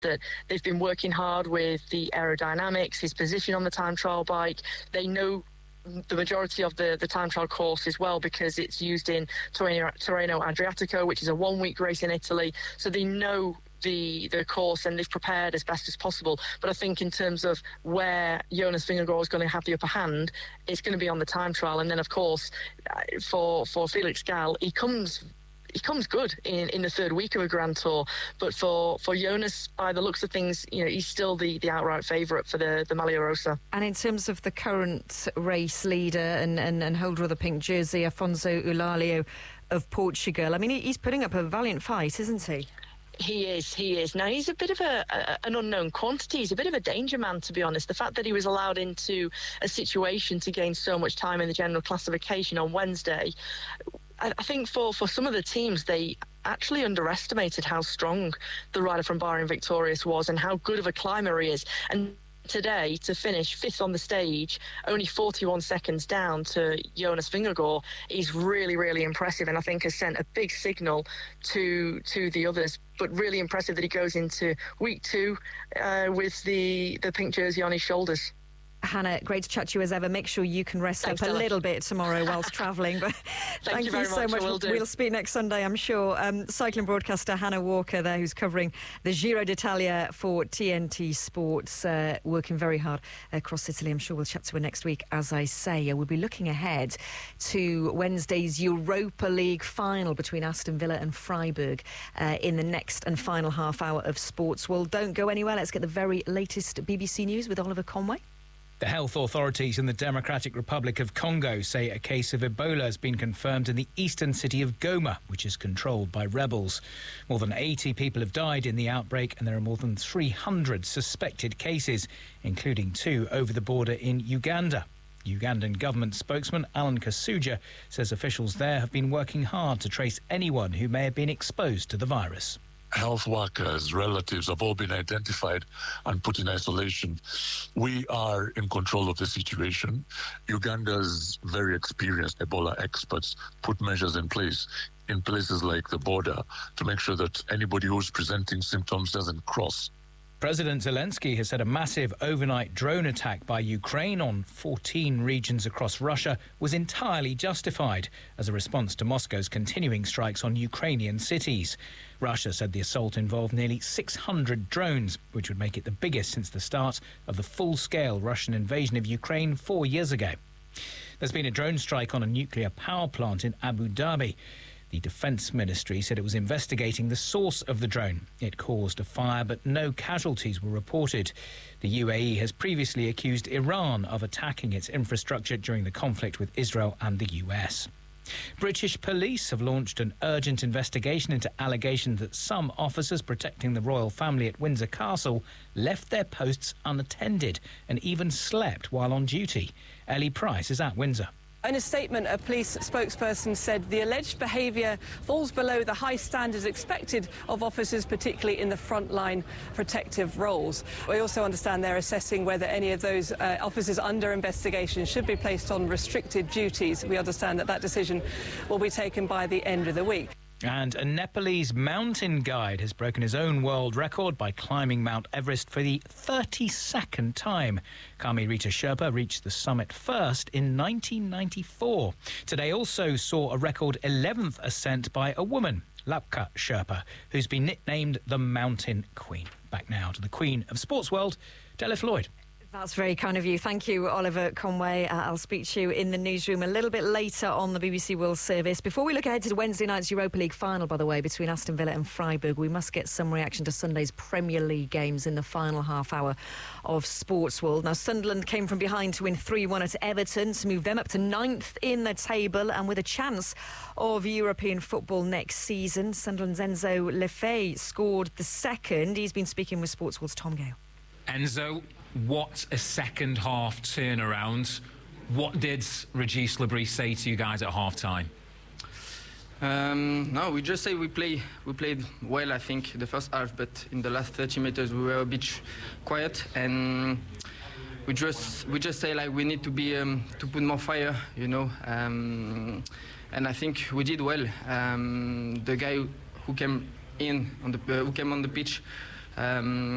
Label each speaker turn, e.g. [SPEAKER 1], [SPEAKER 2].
[SPEAKER 1] that they've been working hard with the aerodynamics, his position on the time trial bike. They know the majority of the time trial course as well, because it's used in Tirreno Adriatico, which is a 1-week race in Italy. So they know the course, and they've prepared as best as possible. But I think in terms of where Jonas Vingegaard is going to have the upper hand, it's going to be on the time trial. And then, of course, for Felix Gall, he comes good in the third week of a Grand Tour, but for Jonas, by the looks of things, he's still the outright favourite for the Maglia Rosa.
[SPEAKER 2] And in terms of the current race leader and holder of the pink jersey, Afonso Eulalio of Portugal, I mean, he's putting up a valiant fight, isn't he?
[SPEAKER 1] He is. Now, he's a bit of an unknown quantity. He's a bit of a danger man, to be honest. The fact that he was allowed into a situation to gain so much time in the general classification on Wednesday, I think for some of the teams, they actually underestimated how strong the rider from Bahrain Victorious was and how good of a climber he is. And today, to finish fifth on the stage, only 41 seconds down to Jonas Vingegaard, is really, really impressive, and I think has sent a big signal to the others. But really impressive that he goes into week 2 with the pink jersey on his shoulders.
[SPEAKER 2] Hannah, great to chat to you as ever. Make sure you can rest
[SPEAKER 1] Thanks,
[SPEAKER 2] up
[SPEAKER 1] Stella.
[SPEAKER 2] a little bit tomorrow whilst travelling. But thank you so much. We'll speak next Sunday, I'm sure. Cycling broadcaster Hannah Walker there, who's covering the Giro d'Italia for TNT Sports, working very hard across Italy. I'm sure we'll chat to her next week. As I say, we'll be looking ahead to Wednesday's Europa League final between Aston Villa and Freiburg in the next and final half hour of Sports. Well, don't go anywhere. Let's get the very latest BBC News with Oliver Conway.
[SPEAKER 3] The health authorities in the Democratic Republic of Congo say a case of Ebola has been confirmed in the eastern city of Goma, which is controlled by rebels. More than 80 people have died in the outbreak, and there are more than 300 suspected cases, including 2 over the border in Uganda. Ugandan government spokesman Alan Kasuja says officials there have been working hard to trace anyone who may have been exposed to the virus.
[SPEAKER 4] Health workers, relatives have all been identified and put in isolation. We are in control of the situation. Uganda's very experienced Ebola experts put measures in place in places like the border to make sure that anybody who's presenting symptoms doesn't cross.
[SPEAKER 3] President Zelensky has said a massive overnight drone attack by Ukraine on 14 regions across Russia was entirely justified as a response to Moscow's continuing strikes on Ukrainian cities. Russia said the assault involved nearly 600 drones, which would make it the biggest since the start of the full-scale Russian invasion of Ukraine 4 years ago. There's been a drone strike on a nuclear power plant in Abu Dhabi. The Defence Ministry said it was investigating the source of the drone. It caused a fire, but no casualties were reported. The UAE has previously accused Iran of attacking its infrastructure during the conflict with Israel and the US. British police have launched an urgent investigation into allegations that some officers protecting the royal family at Windsor Castle left their posts unattended and even slept while on duty. Ellie Price is at Windsor.
[SPEAKER 5] In a statement, a police spokesperson said the alleged behaviour falls below the high standards expected of officers, particularly in the frontline protective roles. We also understand they're assessing whether any of those officers under investigation should be placed on restricted duties. We understand that decision will be taken by the end of the week.
[SPEAKER 3] And a Nepalese mountain guide has broken his own world record by climbing Mount Everest for the 32nd time. Kami Rita Sherpa reached the summit first in 1994. Today also saw a record 11th ascent by a woman, Lapka Sherpa, who's been nicknamed the Mountain Queen. Back now to the Queen of Sports World, Della Floyd.
[SPEAKER 2] That's very kind of you. Thank you, Oliver Conway. I'll speak to you in the newsroom a little bit later on the BBC World Service. Before we look ahead to Wednesday night's Europa League final, by the way, between Aston Villa and Freiburg, we must get some reaction to Sunday's Premier League games in the final half hour of Sports World. Now, Sunderland came from behind to win 3-1 at Everton to move them up to 9th in the table and with a chance of European football next season. Sunderland's Enzo Lefebvre scored the second. He's been speaking with Sports World's Tom Gale.
[SPEAKER 6] Enzo, what a second half turnaround. What did Regis Lebris say to you guys at half time?
[SPEAKER 7] No, we just say we played well, I think, the first half, but in the last 30 meters we were a bit quiet, and we just say like we need to be to put more fire, you know, and I think we did well. The guy who came on the pitch